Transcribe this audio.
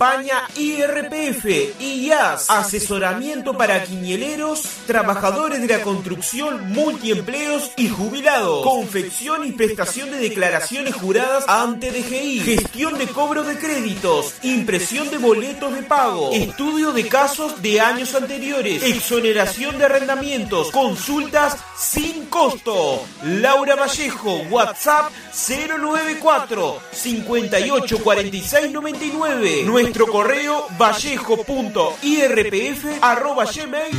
España IRPF, IAS, asesoramiento para quiñeleros, trabajadores de la construcción, multiempleos y jubilados, confección y prestación de declaraciones juradas ante DGI, gestión de cobro de créditos, impresión de boletos de pago, estudio de casos de años anteriores, exoneración de arrendamientos, consultas sin costo. Laura Vallejo, WhatsApp 094 58 46 99. Nuestro correo vallejo.irpf@gmail.com.